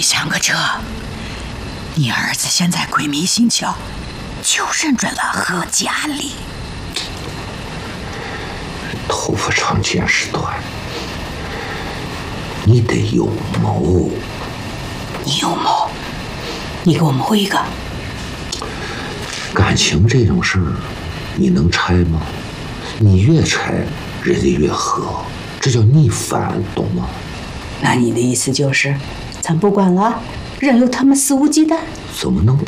想个这，你儿子现在鬼迷心窍，就认准了何家里。 头发长见识短，你得有谋。 你有谋，你给我谋一个。 感情这种事儿，你能拆吗？你越拆，人家越和，这叫逆反，懂吗？ 那你的意思就是，咱不管了，任由他们肆无忌惮？ 怎么能